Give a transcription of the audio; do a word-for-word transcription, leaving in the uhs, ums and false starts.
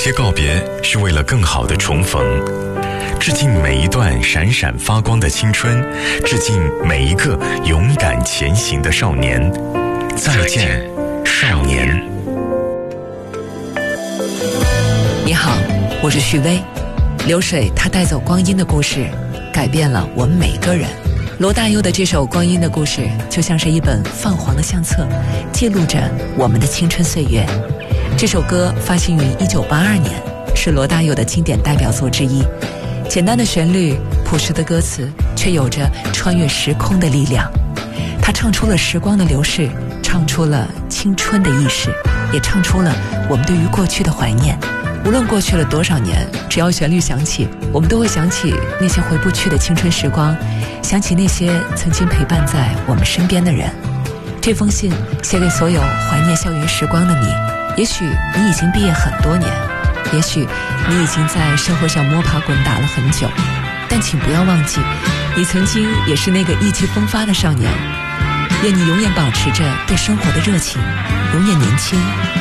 些告别是为了更好的重逢。致敬每一段闪闪发光的青春，致敬每一个勇敢前行的少年。再见，少年。 你好，我是徐薇。流水它带走光阴的故事，改变了我们每个人。罗大佑的这首《光阴的故事》就像是一本泛黄的相册，记录着我们的青春岁月。这首歌发行于一九八二年，是罗大佑的经典代表作之一。简单的旋律，朴实的歌词，却有着穿越时空的力量。他唱出了时光的流逝，唱出了青春的意识，也唱出了我们对于过去的怀念。无论过去了多少年，只要旋律响起，我们都会想起那些回不去的青春时光，想起那些曾经陪伴在我们身边的人。这封信写给所有怀念校园时光的你，也许你已经毕业很多年，也许你已经在社会上摸爬滚打了很久，但请不要忘记，你曾经也是那个意气风发的少年。愿你永远保持着对生活的热情，永远年轻，